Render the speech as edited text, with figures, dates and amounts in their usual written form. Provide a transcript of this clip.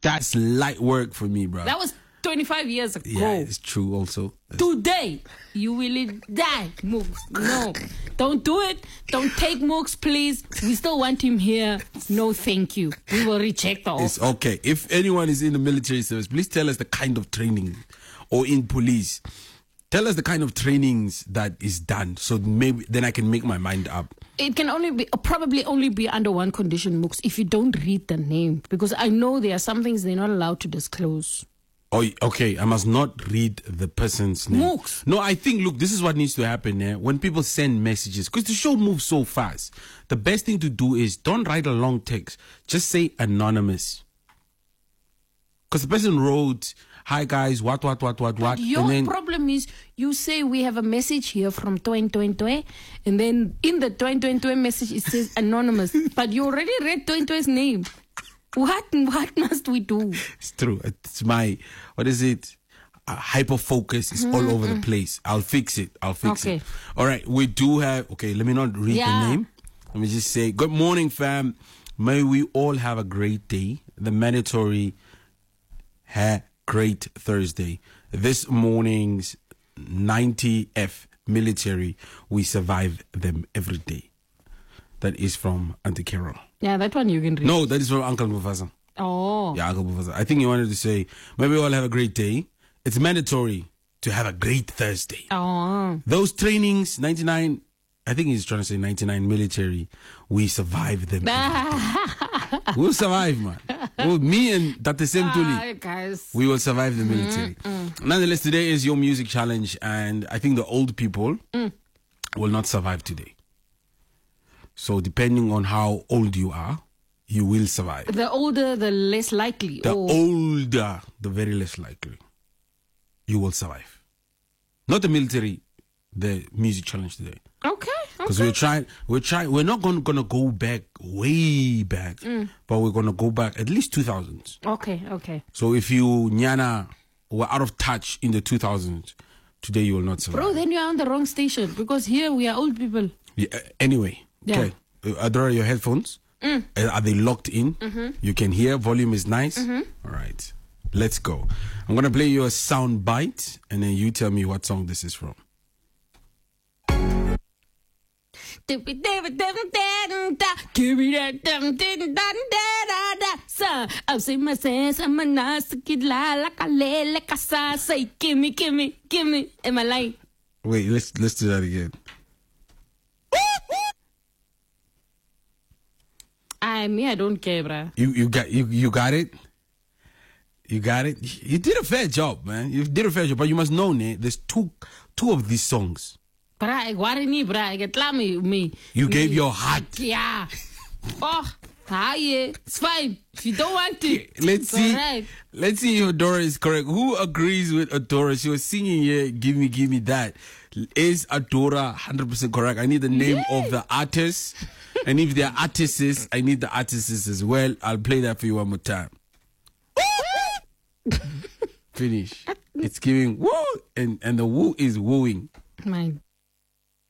That's light work for me, bro. That was 25 years ago. Yeah, it's true also. Today, you will die, Mooks. No, don't do it. Don't take Mooks, please. We still want him here. No, thank you. We will reject the offer. It's okay. If anyone is in the military service, please tell us the kind of training, or in police. Tell us the kind of trainings that is done, so maybe then I can make my mind up. It can probably only be under one condition, Mooks, if you don't read the name. Because I know there are some things they're not allowed to disclose. Oh, okay. I must not read the person's name. Mooks. No, I think, look, this is what needs to happen here. When people send messages, because the show moves so fast, the best thing to do is don't write a long text. Just say anonymous. Because the person wrote, hi guys, what. But your problem is you say we have a message here from 2020, and then in the 2020 message it says anonymous. But you already read 2020's name. What must we do? It's true. It's my, what is it? Hyper focus is all over the place. I'll fix it. Okay. All right. We do have, okay, let me not read the name. Let me just say, good morning, fam. May we all have a great day. The mandatory great Thursday. This morning's 90F military, we survive them every day. That is from Auntie Carol. Yeah, that one you can read. No, that is from Uncle Mufasa. Oh. Yeah, Uncle Mufasa. I think he wanted to say, maybe we all have a great day. It's mandatory to have a great Thursday. Oh. Those trainings, 99, I think he's trying to say 99 military, we survive them. We'll survive, man. Well, me and Dr. Semtuli, guys. we will survive the military. Nonetheless, today is your music challenge, and I think the old people will not survive today. So depending on how old you are, you will survive. The older, the less likely. The older, the very less likely. You will survive. Not the military, the music challenge today. Okay. Because we're not going to go back, way back, but we're going to go back at least 2000s. Okay. So if you, Nyana, were out of touch in the 2000s, today you will not survive. Bro, then you're on the wrong station, because here we are old people. Yeah, anyway. Yeah. Okay. Adora, your headphones, are they locked in? You can hear, volume is nice. All right, let's go. I'm going to play you a sound bite, and then you tell me what song this is from. Give me that. I'll say my sense, I'm a nice kid, like a lele casa. Say, give me. Am I lying? Wait, let's do that again. I don't care, bruh. You got it. You got it. You did a fair job, man. You did a fair job, but you must know, ne, there's two of these songs. Bruh, get me. You gave your heart. Yeah. Oh, hi, it's fine. If you don't want it, let's see. Right. Let's see if Adora is correct. Who agrees with Adora? She was singing here, give me that. Is Adora 100% correct? I need the name of the artist. And if they're artists, I need the artists as well. I'll play that for you one more time. Finish. It's giving woo, and the woo is wooing. My